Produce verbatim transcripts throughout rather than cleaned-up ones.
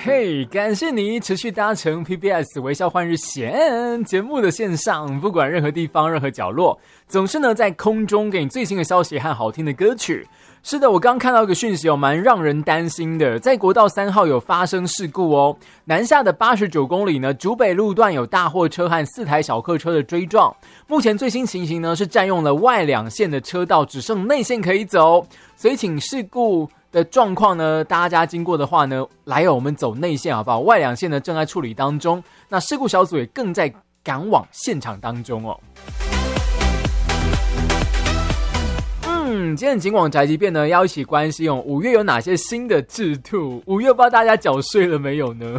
嘿，感谢你持续搭乘 P B S 微笑换日线节目的线上，不管任何地方、任何角落，总是呢在空中给你最新的消息和好听的歌曲。是的，我刚看到一个讯息哦，蛮让人担心的，在国道三号有发生事故哦，南下的八十九公里呢，竹北路段有大货车和四台小客车的追撞。目前最新情形呢是占用了外两线的车道，只剩内线可以走，所以请事故的状况呢，大家经过的话呢，来哦，我们走内线好不好？外两线呢正在处理当中，那事故小组也更在赶往现场当中哦。嗯，今天警广宅急便呢要一起关心哦，五月有哪些新的制度？五月不知道大家缴税了没有呢？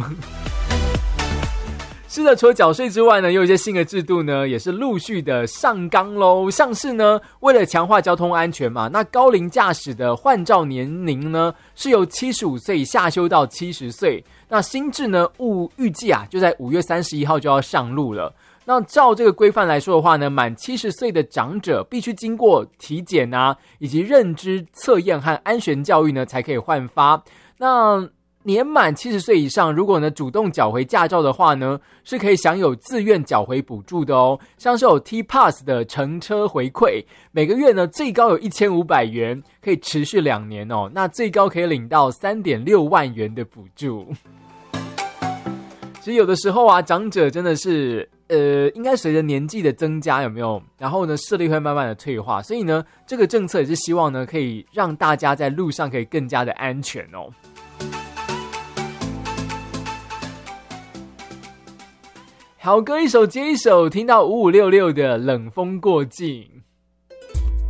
是的，除了缴税之外呢，有一些新的制度呢，也是陆续的上纲咯。像是呢，为了强化交通安全嘛，那高龄驾驶的换照年龄呢，是由七十五岁下修到七十岁。那新制呢，预预计啊，就在五月三十一号就要上路了。那照这个规范来说的话呢，满七十岁的长者必须经过体检啊，以及认知测验和安全教育呢，才可以换发。那年满七十岁以上，如果呢主动缴回驾照的话呢，是可以享有自愿缴回补助的哦。像是有 T-Pass 的乘车回馈，每个月呢最高有一千五百元，可以持续两年哦。那最高可以领到 三点六万元的补助。其实有的时候啊，长者真的是呃，应该随着年纪的增加，有没有？然后呢，视力会慢慢的退化，所以呢，这个政策也是希望呢，可以让大家在路上可以更加的安全哦。好歌一首接一首，听到五五六六的冷风过境。